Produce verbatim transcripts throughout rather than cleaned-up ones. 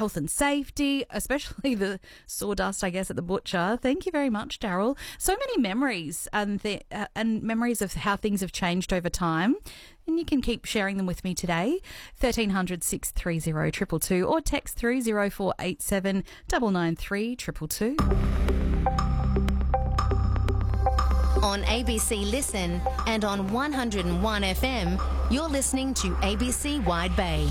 health and safety, especially the sawdust, I guess, at the butcher. Thank you very much, Daryl. So many memories and th- uh, and memories of how things have changed over time. And you can keep sharing them with me today. thirteen hundred, six three zero, two two two or text through zero four eight seven, nine nine three, two two two. On A B C Listen and on one oh one F M, you're listening to A B C Wide Bay.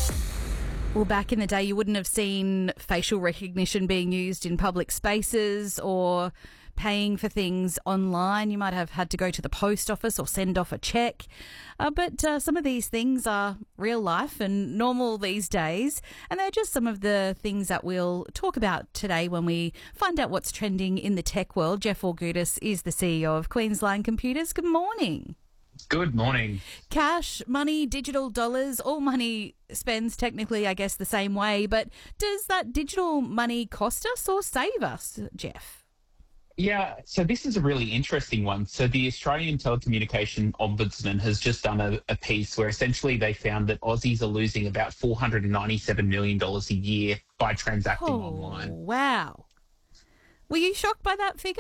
Well, back in the day, you wouldn't have seen facial recognition being used in public spaces or paying for things online. You might have had to go to the post office or send off a cheque. Uh, but uh, some of these things are real life and normal these days. And they're just some of the things that we'll talk about today when we find out what's trending in the tech world. Jeff Augudis is the C E O of Queensland Computers. Good morning. Good morning. Cash, money, digital dollars, all money spends technically, I guess, the same way. But does that digital money cost us or save us, Jeff? Yeah, so this is a really interesting one. So the Australian Telecommunication Ombudsman has just done a, a piece where essentially they found that Aussies are losing about four hundred ninety-seven million dollars a year by transacting oh, online. Wow. Were you shocked by that figure?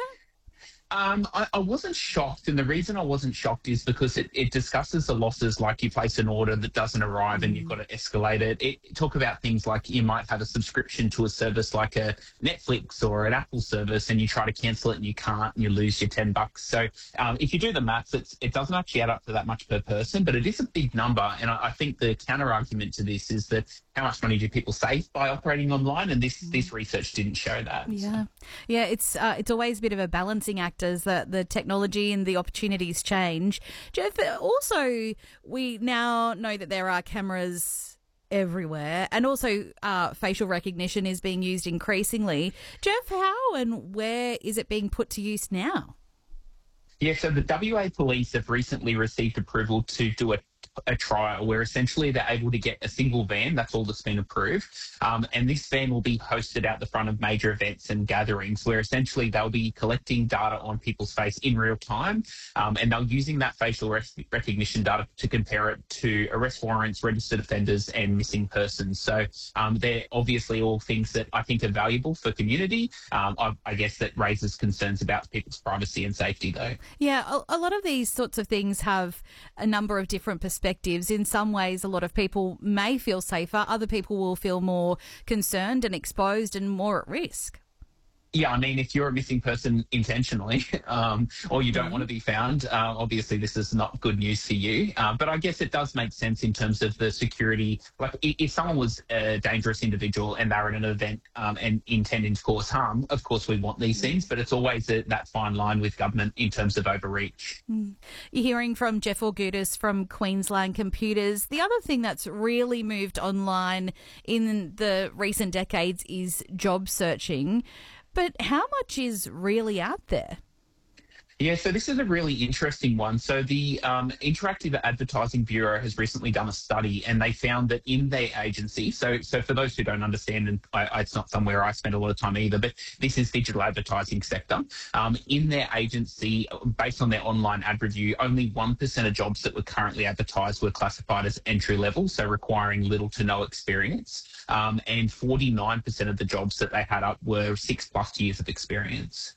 Um, I, I wasn't shocked, and the reason I wasn't shocked is because it, it discusses the losses like you place an order that doesn't arrive and you've got to escalate it. It talk about things like you might have a subscription to a service like a Netflix or an Apple service and you try to cancel it and you can't and you lose your ten bucks. So um, if you do the maths, it's, it doesn't actually add up to that much per person, but it is a big number. And I, I think the counter argument to this is that how much money do people save by operating online? And this, this research didn't show that. Yeah. Yeah, it's uh, it's always a bit of a balancing act as the, the technology and the opportunities change. Jeff, also, we now know that there are cameras everywhere and also uh, facial recognition is being used increasingly. Jeff, how and where is it being put to use now? Yeah, so the W A Police have recently received approval to do a a trial where essentially they're able to get a single van, that's all that's been approved, um, and this van will be hosted out the front of major events and gatherings where essentially they'll be collecting data on people's face in real time, um, and they're using that facial rec- recognition data to compare it to arrest warrants, registered offenders and missing persons. So um, they're obviously all things that I think are valuable for community. Um, I, I guess that raises concerns about people's privacy and safety though. Yeah, a, a lot of these sorts of things have a number of different perspectives. In some ways, a lot of people may feel safer. Other people will feel more concerned and exposed and more at risk. Yeah, I mean, if you're a missing person intentionally um, or you don't mm-hmm. want to be found, uh, obviously this is not good news for you. Uh, but I guess it does make sense in terms of the security. Like if someone was a dangerous individual and they're at an event um, and intending to cause harm, of course we want these things, but it's always a, that fine line with government in terms of overreach. Mm. You're hearing from Jeff Augudis from Queensland Computers. The other thing that's really moved online in the recent decades is job searching. But how much is really out there? Yeah, so this is a really interesting one. So the um, Interactive Advertising Bureau has recently done a study and they found that in their agency, so so for those who don't understand, and I, I, it's not somewhere I spend a lot of time either, but this is digital advertising sector. Um, in their agency, based on their online ad review, only one percent of jobs that were currently advertised were classified as entry level, so requiring little to no experience. Um, and forty-nine percent of the jobs that they had up were six plus years of experience.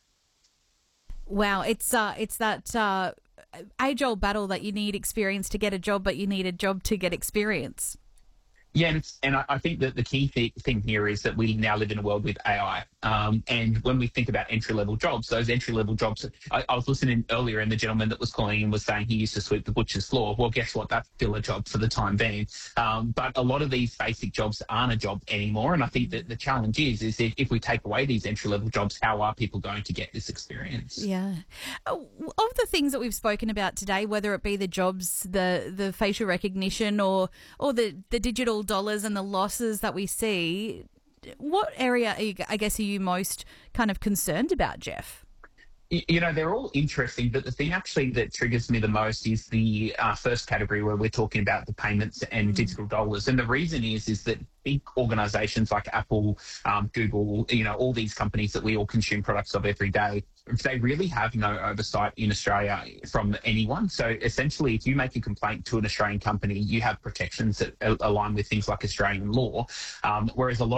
Wow, it's uh, it's that uh, age-old battle that you need experience to get a job, but you need a job to get experience. Yeah, and, it's, and I, I think that the key th- thing here is that we now live in a world with A I. Um, and when we think about entry-level jobs, those entry-level jobs, I, I was listening earlier and the gentleman that was calling in was saying he used to sweep the butcher's floor. Well, guess what? That's still a job for the time being. Um, but a lot of these basic jobs aren't a job anymore. And I think that the challenge is, is if, if we take away these entry-level jobs, how are people going to get this experience? Yeah. Of the things that we've spoken about today, whether it be the jobs, the the facial recognition or or the, the digital dollars and the losses that we see, what area, are you, I guess, are you most kind of concerned about, Jeff? You know, they're all interesting, but the thing actually that triggers me the most is the uh, first category where we're talking about the payments and mm. digital dollars. And the reason is, is that big organizations like Apple, um, Google, you know, all these companies that we all consume products of every day, they really have no oversight in Australia from anyone. So essentially, if you make a complaint to an Australian company, you have protections that align with things like Australian law, um, whereas a lot